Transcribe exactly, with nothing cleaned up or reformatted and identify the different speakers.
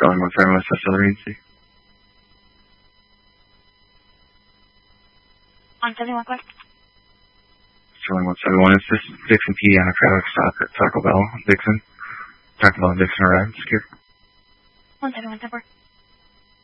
Speaker 1: Sterling one seven West Celery.
Speaker 2: one seven one, what?
Speaker 1: Sterling one seven one. It's just Dixon P on a traffic stop at Taco Bell. Dixon. Taco Bell, Dixon arrived. Secure.
Speaker 2: one seven one, ten four.